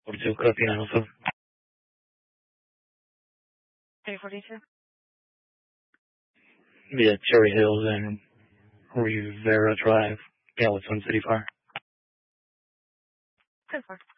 42, copy 907. 342. Yeah, Cherry Hills and Rivera Drive, Gallatin City Fire. 10-4.